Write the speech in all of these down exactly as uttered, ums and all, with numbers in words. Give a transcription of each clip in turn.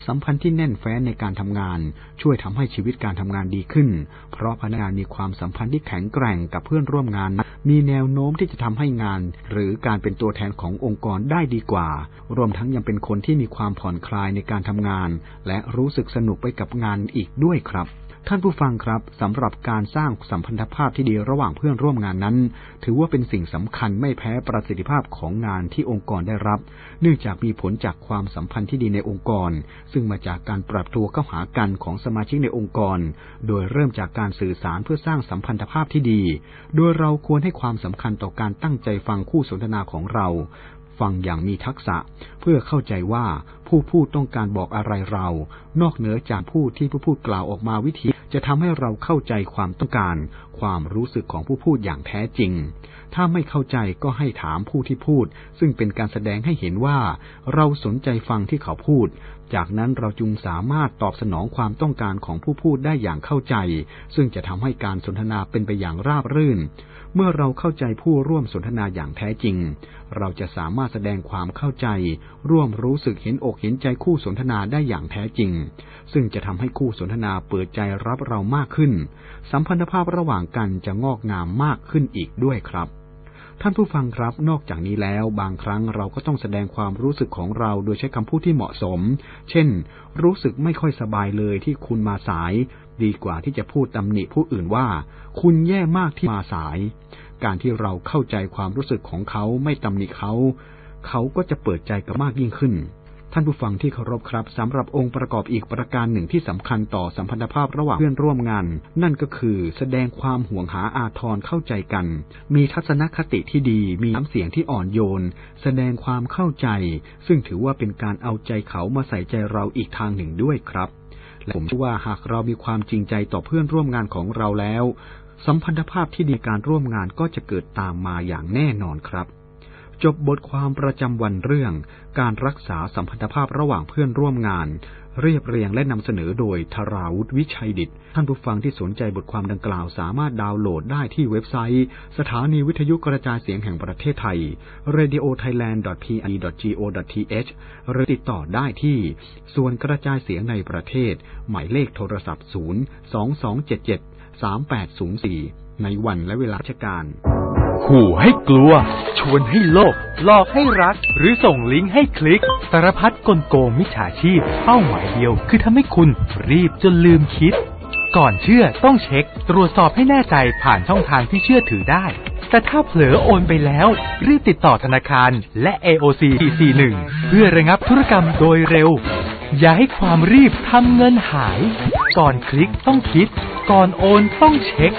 สัมพันธ์ที่แน่นแฟ้นในการทำงานช่วยทำให้ชีวิตการทำงานดีขึ้นเพราะพนักงานมีความสัมพันธ์ที่แข็งแกร่งกับเพื่อนร่วมงานมีแนวโน้มที่จะทำให้งานหรือการเป็นตัวแทนขององค์กรได้ดีกว่ารวมทั้งยังเป็นคนที่มีความผ่อนคลายในการทำงานและรู้สึกสนุกไปกับงานอีกด้วยครับท่านผู้ฟังครับสำหรับการสร้างสัมพันธภาพที่ดีระหว่างเพื่อนร่วมงานนั้นถือว่าเป็นสิ่งสำคัญไม่แพ้ประสิทธิภาพของงานที่องค์กรได้รับเนื่องจากมีผลจากความสัมพันธ์ที่ดีในองค์กรซึ่งมาจากการปรับตัวเข้าหากันของสมาชิกในองค์กรโดยเริ่มจากการสื่อสารเพื่อสร้างสัมพันธภาพที่ดีโดยเราควรให้ความสำคัญต่อการตั้งใจฟังคู่สนทนาของเราฟังอย่างมีทักษะเพื่อเข้าใจว่าผู้พูดต้องการบอกอะไรเรานอกเหนือจากผู้ที่ผู้พูดกล่าวออกมาวิธีจะทำให้เราเข้าใจความต้องการความรู้สึกของผู้พูดอย่างแท้จริงถ้าไม่เข้าใจก็ให้ถามผู้ที่พูดซึ่งเป็นการแสดงให้เห็นว่าเราสนใจฟังที่เขาพูดจากนั้นเราจึงสามารถตอบสนองความต้องการของผู้พูดได้อย่างเข้าใจซึ่งจะทำให้การสนทนาเป็นไปอย่างราบรื่นเมื่อเราเข้าใจผู้ร่วมสนทนาอย่างแท้จริงเราจะสามารถแสดงความเข้าใจร่วมรู้สึกเห็นอกเห็นใจคู่สนทนาได้อย่างแท้จริงซึ่งจะทำให้คู่สนทนาเปิดใจรับเรามากขึ้นสัมพันธภาพระหว่างกันจะงอกงามมากขึ้นอีกด้วยครับท่านผู้ฟังครับนอกจากนี้แล้วบางครั้งเราก็ต้องแสดงความรู้สึกของเราโดยใช้คำพูดที่เหมาะสมเช่นรู้สึกไม่ค่อยสบายเลยที่คุณมาสายดีกว่าที่จะพูดตำหนิผู้อื่นว่าคุณแย่มากที่มาสายการที่เราเข้าใจความรู้สึกของเขาไม่ตำหนิเขาเขาก็จะเปิดใจกับมากยิ่งขึ้นท่านผู้ฟังที่เคารพครับสำหรับองค์ประกอบอีกประการหนึ่งที่สำคัญต่อสัมพันธภาพระหว่างเพื่อนร่วมงานนั่นก็คือแสดงความห่วงหาอาทรเข้าใจกันมีทัศนคติที่ดีมีน้ำเสียงที่อ่อนโยนแสดงความเข้าใจซึ่งถือว่าเป็นการเอาใจเขามาใส่ใจเราอีกทางหนึ่งด้วยครับและผมเชื่อว่าหากเรามีความจริงใจต่อเพื่อนร่วมงานของเราแล้วสัมพันธภาพที่ดีการร่วมงานก็จะเกิดตามมาอย่างแน่นอนครับจบบทความประจำวันเรื่องการรักษาสัมพันธภาพระหว่างเพื่อนร่วมงานเรียบเรียงและนำเสนอโดยธราวุฒิวิชัยดิษฐ์ท่านผู้ฟังที่สนใจบทความดังกล่าวสามารถดาวน์โหลดได้ที่เว็บไซต์สถานีวิทยุกระจายเสียงแห่งประเทศไทย เรดิโอไทยแลนด์ ดอท พี ไอ ดอท จี โอ ดอท ที เอช หรือติดต่อได้ที่ส่วนกระจายเสียงในประเทศหมายเลขโทรศัพท์ ศูนย์ สอง สอง เจ็ด เจ็ด สาม แปด ศูนย์ สี่ ในวันและเวลาราชการขู่ให้กลัวชวนให้โลภหลอกให้รักหรือส่งลิงก์ให้คลิกสารพัดกลโกงมิจฉาชีพเป้าหมายเดียวคือทำให้คุณรีบจนลืมคิดก่อนเชื่อต้องเช็คตรวจสอบให้แน่ใจผ่านช่องทางที่เชื่อถือได้แต่ถ้าเผลอโอนไปแล้วรีบติดต่อธนาคารและ เอ โอ ซี สี่ สี่ หนึ่ง เพื่อระงับธุรกรรมโดยเร็วอย่าให้ความรีบทำเงินหายก่อนคลิกต้องคิดก่อนโอนต้องเช็ค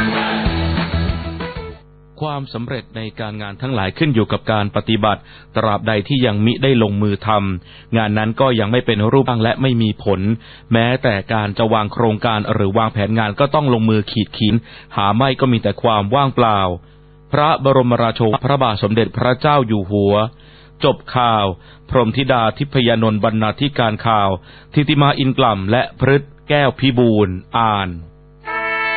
ความสำเร็จในการงานทั้งหลายขึ้นอยู่กับการปฏิบัติตราบใดที่ยังมิได้ลงมือทำงานนั้นก็ยังไม่เป็นรูปร่างและไม่มีผลแม้แต่การจะวางโครงการหรือวางแผนงานก็ต้องลงมือขีดเขียนหาไม่ก็มีแต่ความว่างเปล่าพระบรมราโชวาทพระบาทสมเด็จพระเจ้าอยู่หัวจบข่าวพรหมธิดาทิพยานนท์บรรณาธิการข่าวทิติมาอินกล่ำและพฤทธิ์แก้วพิบูลย์อ่าน